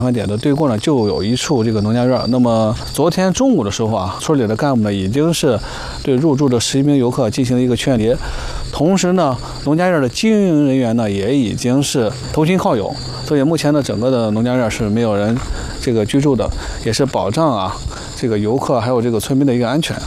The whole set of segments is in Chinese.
防点的对过呢，就有一处这个农家院。那么昨天中午的时候啊，村里的干部呢已经是对入住的11名游客进行了一个劝离，同时呢，农家院的经营人员呢也已经是投亲靠友，所以目前呢整个的农家院是没有人这个居住的，也是保障啊这个游客还有这个村民的一个安全。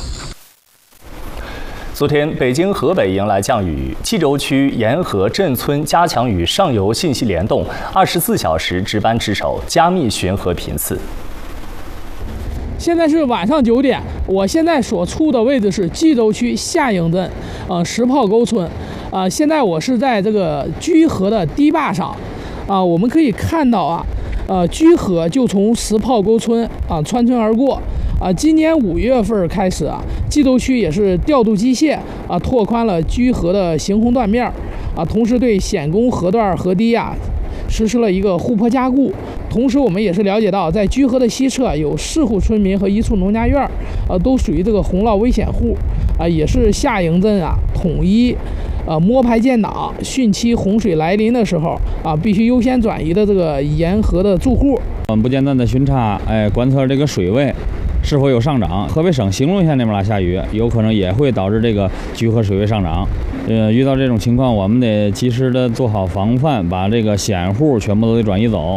昨天，北京、河北迎来降雨，冀州区沿河镇村加强与上游信息联动，24小时值班值守，加密巡河频次。 现在是晚上9点，我现在所处的位置是冀州区下营镇，石炮沟村，现在我是在这个居河的堤坝上，我们可以看到居河就从石炮沟村穿村而过。今年5月份开始冀州区也是调度机械拓宽了居河的行洪断面同时对显沟河段河堤实施了一个护坡加固。同时我们也是了解到，在居河的西侧有4户村民和1处农家院都属于这个洪涝危险户也是下营镇统一摸排建档，汛期洪水来临的时候必须优先转移的这个沿河的住户。 我们不间断的巡查，观测这个水位是否有上涨。河北省兴隆县那边下雨，有可能也会导致这个居河水位上涨。遇到这种情况，我们得及时的做好防范，把这个险户全部都得转移走。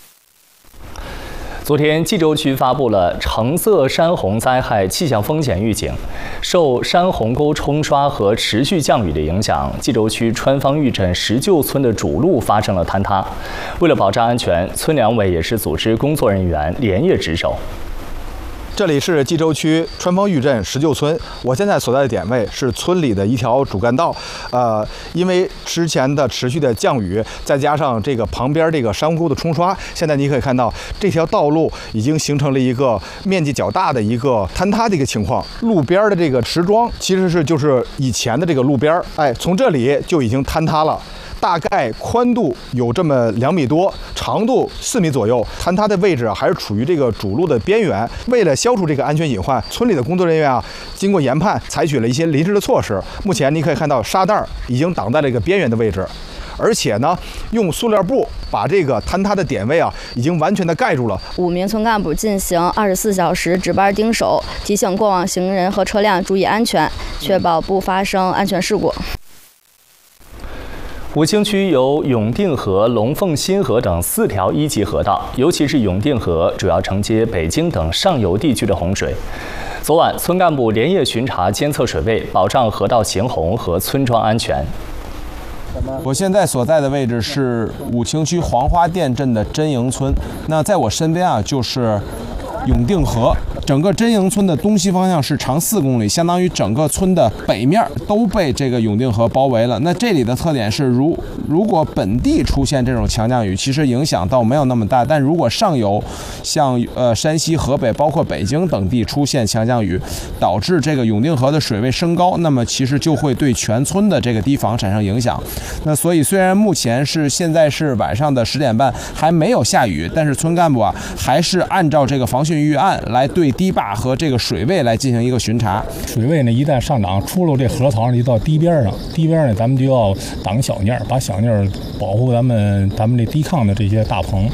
昨天，冀州区发布了橙色山洪灾害气象风险预警。受山洪沟冲刷和持续降雨的影响，冀州区川方峪镇石臼村的主路发生了坍塌。为了保障安全，村两委也是组织工作人员连夜值守。 这里是冀州区川方峪镇石臼村，我现在所在的点位是村里的一条主干道。因为之前的持续的降雨，再加上这个旁边这个山洪沟的冲刷，现在你可以看到这条道路已经形成了一个面积较大的一个坍塌的一个情况。路边的这个石桩其实就是以前的这个路边，从这里就已经坍塌了。大概宽度有这么2米多，长度4米左右。坍塌的位置还是处于这个主路的边缘。为了消除这个安全隐患，村里的工作人员经过研判，采取了一些临时的措施。目前你可以看到沙袋已经挡在了这个边缘的位置，而且呢，用塑料布把这个坍塌的点位已经完全的盖住了。 5名村干部进行24小时值班盯守，提醒过往行人和车辆注意安全，确保不发生安全事故。 武清区有永定河、龙凤新河等4条1级河道，尤其是永定河主要承接北京等上游地区的洪水。昨晚，村干部连夜巡查监测水位，保障河道行洪和村庄安全。 我现在所在的位置是武清区黄花店镇的真营村，那在我身边就是永定河。整个真营村的东西方向是长4公里，相当于整个村的北面都被这个永定河包围了。那这里的特点是，如果本地出现这种强降雨，其实影响倒没有那么大，但如果上游像山西、河北，包括北京等地出现强降雨，导致这个永定河的水位升高，那么其实就会对全村的这个堤防产生影响。那所以虽然目前现在是晚上的10点半，还没有下雨，但是村干部还是按照这个防汛预案来对堤坝和这个水位来进行一个巡查。 水位呢一旦上涨，出了这河槽就到堤边上，堤边呢咱们就要挡小堊，把小堊保护咱们这堤抗的这些大棚。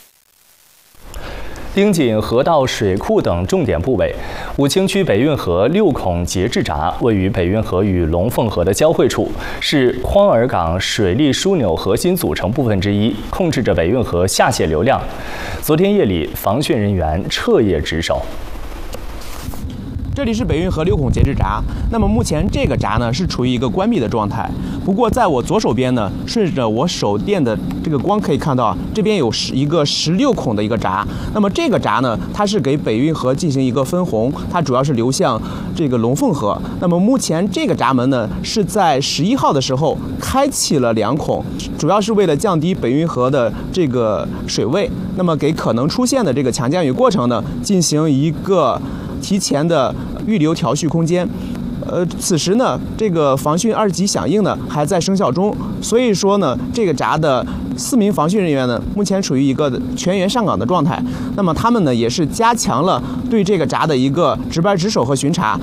盯紧河道、水库等重点部位。武清区北运河6孔节制闸位于北运河与龙凤河的交汇处，是匡尔港水利枢纽核心组成部分之一，控制着北运河下泄流量。昨天夜里，防汛人员彻夜值守。 这里是北运河6孔节制闸，那么目前这个闸呢是处于一个关闭的状态。不过在我左手边呢，顺着我手电的这个光可以看到，这边有一个16孔的一个闸。那么这个闸呢，它是给北运河进行一个分洪，它主要是流向这个龙凤河。那么目前这个闸门呢是在11号的时候开启了2孔，主要是为了降低北运河的这个水位，那么给可能出现的这个强降雨过程呢进行一个提前的预留调蓄空间。此时呢，这个防汛2级响应呢还在生效中，所以说呢，这个闸的4名防汛人员呢，目前处于一个全员上岗的状态。那么他们呢，也是加强了对这个闸的一个值班值守和巡查。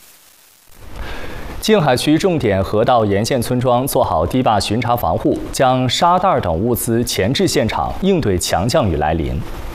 静海区重点河道沿线村庄做好堤坝巡查防护，将沙袋等物资前置现场，应对强降雨来临。